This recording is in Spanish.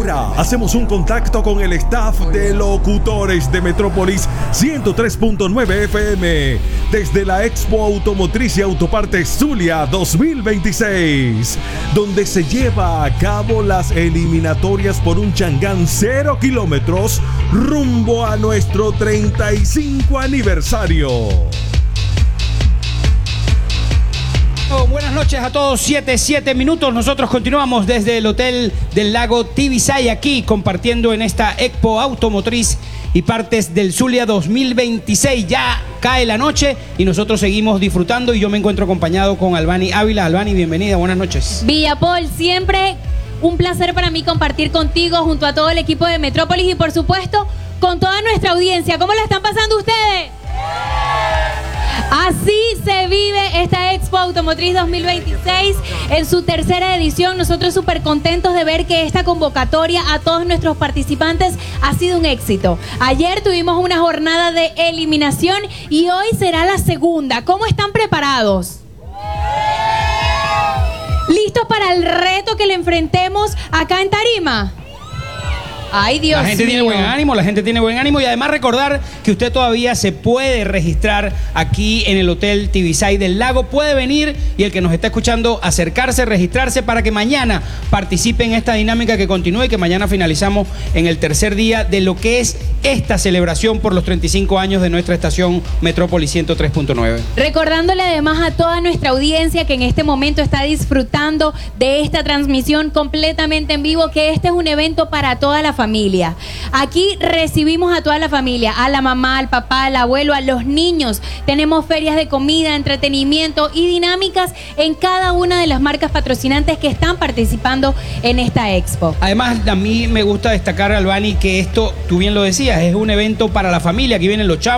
Ahora hacemos un contacto con el staff de locutores de Metrópolis 103.9 FM desde la Expo Automotriz y Autopartes Zulia 2026, donde se lleva a cabo las eliminatorias por un Changán 0 kilómetros rumbo a nuestro 35 aniversario. Buenas noches a todos, 7 minutos. Nosotros continuamos desde el Hotel del Lago Tibisay, aquí compartiendo en esta Expo Automotriz y Partes del Zulia 2026. Ya cae la noche y nosotros seguimos disfrutando, y yo me encuentro acompañado con Albany Ávila. Albany, bienvenida, buenas noches. Villapol, siempre un placer para mí compartir contigo junto a todo el equipo de Metrópolis y por supuesto con toda nuestra audiencia. ¿Cómo la están pasando ustedes? Así se vive esta Expo Automotriz 2026 en su tercera edición. Nosotros súper contentos de ver que esta convocatoria a todos nuestros participantes ha sido un éxito. Ayer tuvimos una jornada de eliminación y hoy será la segunda. ¿Cómo están preparados? ¿Listos para el reto que le enfrentemos acá en Tarima? Ay, Dios mío. La gente tiene buen ánimo y además recordar que usted todavía se puede registrar aquí en el Hotel Tibisay del Lago. Puede venir y el que nos está escuchando acercarse, registrarse para que mañana participe en esta dinámica que continúe y que mañana finalizamos en el tercer día de lo que es esta celebración por los 35 años de nuestra estación Metrópolis 103.9. Recordándole además a toda nuestra audiencia que en este momento está disfrutando de esta transmisión completamente en vivo, que este es un evento para toda la familia. Aquí recibimos a toda la familia, a la mamá, al papá, al abuelo, a los niños. Tenemos ferias de comida, entretenimiento y dinámicas en cada una de las marcas patrocinantes que están participando en esta expo. Además, a mí me gusta destacar, Albany, que esto, tú bien lo decías, es un evento para la familia. Aquí vienen los chavos.